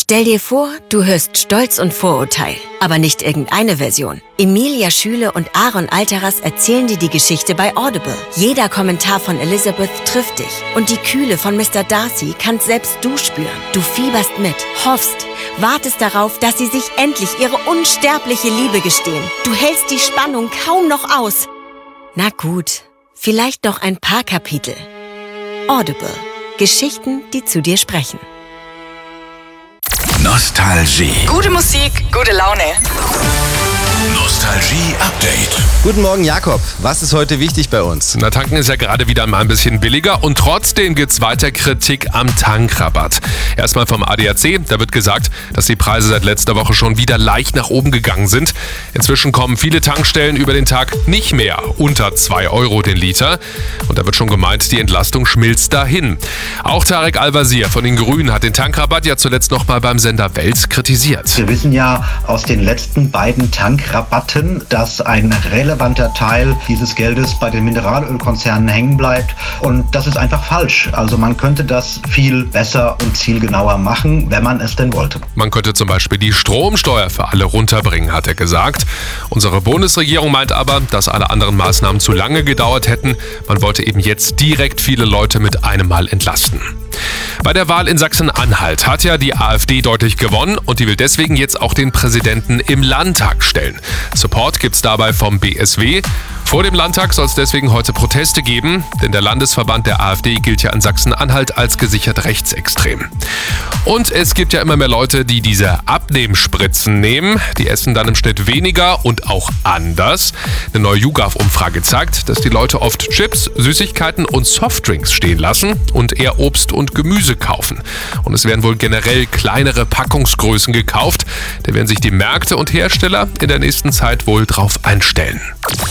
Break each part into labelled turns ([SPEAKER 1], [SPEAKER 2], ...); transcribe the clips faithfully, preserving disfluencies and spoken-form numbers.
[SPEAKER 1] Stell dir vor, du hörst Stolz und Vorurteil, aber nicht irgendeine Version. Emilia Schüle und Aaron Alteras erzählen dir die Geschichte bei Audible. Jeder Kommentar von Elizabeth trifft dich und die Kühle von Mister Darcy kannst selbst du spüren. Du fieberst mit, hoffst, wartest darauf, dass sie sich endlich ihre unsterbliche Liebe gestehen. Du hältst die Spannung kaum noch aus. Na gut, vielleicht noch ein paar Kapitel. Audible. Geschichten, die zu dir sprechen.
[SPEAKER 2] Nostalgie.
[SPEAKER 3] Gute Musik, gute Laune.
[SPEAKER 2] Nostalgie Update.
[SPEAKER 4] Guten Morgen, Jakob. Was ist heute wichtig bei uns?
[SPEAKER 5] Na, tanken ist ja gerade wieder mal ein bisschen billiger und trotzdem gibt's weiter Kritik am Tankrabatt. Erstmal vom A D A C, da wird gesagt, dass die Preise seit letzter Woche schon wieder leicht nach oben gegangen sind. Inzwischen kommen viele Tankstellen über den Tag nicht mehr unter zwei Euro den Liter. Und da wird schon gemeint, die Entlastung schmilzt dahin. Auch Tarek Al-Wazir von den Grünen hat den Tankrabatt ja zuletzt noch mal beim Sender Welt kritisiert.
[SPEAKER 6] Wir wissen ja aus den letzten beiden Tankrabatten, dass ein relevanter Teil dieses Geldes bei den Mineralölkonzernen hängen bleibt. Und das ist einfach falsch. Also man könnte das viel besser und zielgenauer machen, wenn man es denn wollte.
[SPEAKER 5] Man könnte zum Beispiel die Stromsteuer für alle runterbringen, hat er gesagt. Unsere Bundesregierung meint aber, dass alle anderen Maßnahmen zu lange gedauert hätten. Man wollte eben jetzt direkt viele Leute mit einem Mal entlasten. Bei der Wahl in Sachsen-Anhalt hat ja die AfD deutlich gewonnen und die will deswegen jetzt auch den Präsidenten im Landtag stellen. Support gibt's dabei vom B S W. Vor dem Landtag soll es deswegen heute Proteste geben, denn der Landesverband der AfD gilt ja in Sachsen-Anhalt als gesichert rechtsextrem. Und es gibt ja immer mehr Leute, die diese Abnehmspritzen nehmen. Die essen dann im Schnitt weniger und auch anders. Eine neue YouGov-Umfrage zeigt, dass die Leute oft Chips, Süßigkeiten und Softdrinks stehen lassen und eher Obst und Gemüse kaufen. Und es werden wohl generell kleinere Packungsgrößen gekauft. Da werden sich die Märkte und Hersteller in der nächsten Zeit wohl drauf einstellen.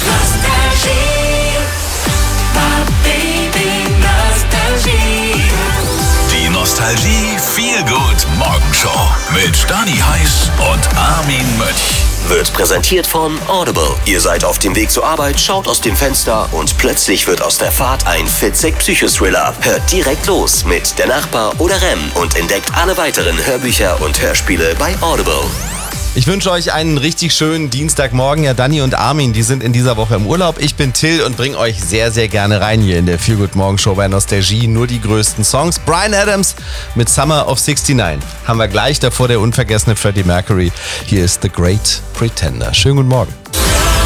[SPEAKER 2] Die Nostalgie Feel Good Morgenshow mit Stani Heiß und Armin Mönch.
[SPEAKER 7] Wird präsentiert von Audible. Ihr seid auf dem Weg zur Arbeit, schaut aus dem Fenster und plötzlich wird aus der Fahrt ein fitzig Psychothriller. Hört direkt los mit Der Nachbar oder Rem und entdeckt alle weiteren Hörbücher und Hörspiele bei Audible.
[SPEAKER 4] Ich wünsche euch einen richtig schönen Dienstagmorgen. Ja, Dani und Armin, die sind in dieser Woche im Urlaub. Ich bin Till und bringe euch sehr, sehr gerne rein hier in der Feel Good Morgen Show bei Nostalgie. Nur die größten Songs. Bryan Adams mit Summer of sixty-nine. Haben wir gleich davor der unvergessene Freddie Mercury. Hier ist The Great Pretender. Schönen guten Morgen.